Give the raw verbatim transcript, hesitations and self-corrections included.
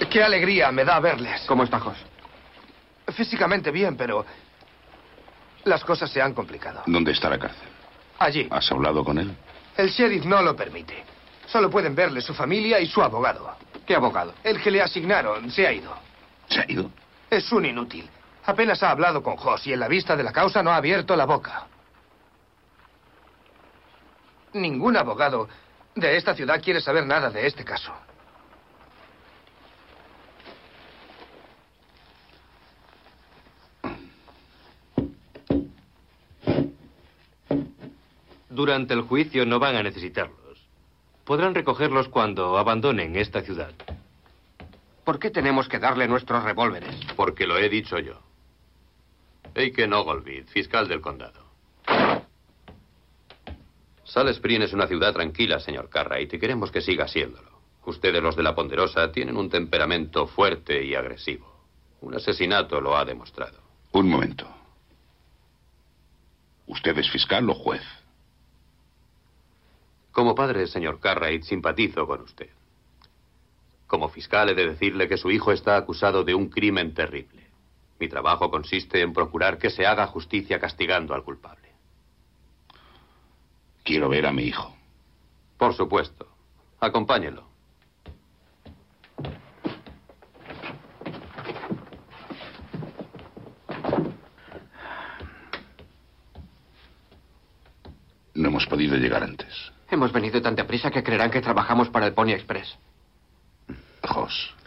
Qué alegría me da verles. ¿Cómo está Hoss? Físicamente bien, pero las cosas se han complicado. ¿Dónde está la cárcel? Allí. ¿Has hablado con él? El sheriff no lo permite. Solo pueden verle su familia y su abogado. ¿Qué abogado? El que le asignaron se ha ido. ¿Se ha ido? Es un inútil. Apenas ha hablado con Hoss y en la vista de la causa no ha abierto la boca. Ningún abogado de esta ciudad quiere saber nada de este caso. Durante el juicio no van a necesitarlos. Podrán recogerlos cuando abandonen esta ciudad. ¿Por qué tenemos que darle nuestros revólveres? Porque lo he dicho yo. Aiken Ogilvy, fiscal del condado. Salt Spring es una ciudad tranquila, señor Cartwright, y queremos que siga siéndolo. Ustedes, los de la Ponderosa, tienen un temperamento fuerte y agresivo. Un asesinato lo ha demostrado. Un momento. ¿Usted es fiscal o juez? Como padre, señor Cartwright, simpatizo con usted. Como fiscal he de decirle que su hijo está acusado de un crimen terrible. Mi trabajo consiste en procurar que se haga justicia castigando al culpable. Quiero ver a mi hijo. Por supuesto. Acompáñelo. No hemos podido llegar antes. Hemos venido tan deprisa que creerán que trabajamos para el Pony Express. Hoss,